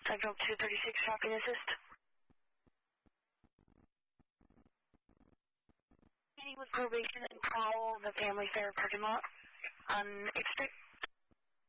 Central 236, how can I assist? Meeting with probation and Powell, the Family Fair parking lot. Expect